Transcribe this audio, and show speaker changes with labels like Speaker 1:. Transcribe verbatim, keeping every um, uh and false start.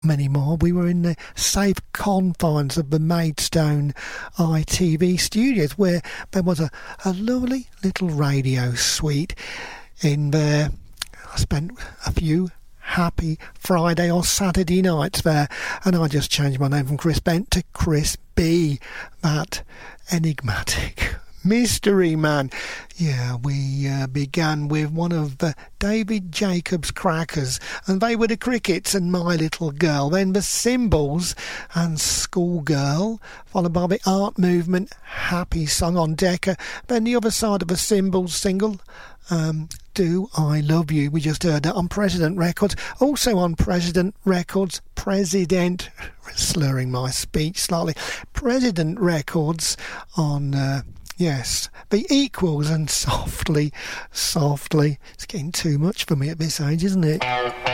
Speaker 1: many more. We were in the safe confines of the Maidstone I T V studios, where there was a, a lovely little radio suite in there. I spent a few happy Friday or Saturday nights there, and I just changed my name from Chris Bent to Chris B, that enigmatic mystery man. Yeah, we uh, began with one of uh, David Jacobs' crackers, and they were the Crickets and My Little Girl. Then the Symbols and Schoolgirl, followed by the Art Movement Happy Song on Decca. Then the other side of the Symbols single, um, Do I Love You. We just heard that on President Records. Also on President Records, President, slurring my speech slightly, President Records on... Uh, Yes, the Equals and Softly, Softly. It's getting too much for me at this age, isn't it?